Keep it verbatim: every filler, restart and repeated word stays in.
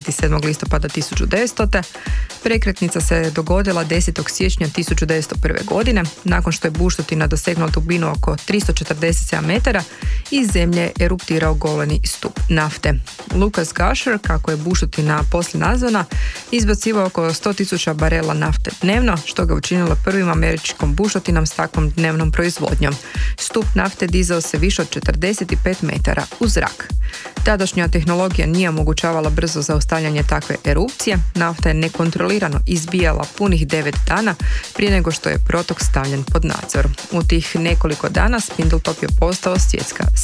dvadeset sedmog listopada tisuću devetstote. Prekretnica se dogodila desetog siječnja tisuću devetsto prve. godine, nakon što je bušotina dosegnula dubinu oko tristo četrdeset sedam metara i iz zemlje eruptirao goleni stup nafte. Lucas Gusher, kako je bušotina poslije nazvana, izbacivao oko sto tisuća barela nafte dnevno, što ga učinilo prvim američkom bušotinom s takvom dnevnom proizvodnjom. Stup nafte dizao se više od četrdeset pet metara u zrak. Tadašnja tehnologija nije omogućavala brzo zaustavljanje takve erupcije. Nafta je nekontrolirano izbijala punih devet dana prije nego što je protok stavljen pod nadzor. U tih nekoliko dana Spindletop je postao svjetska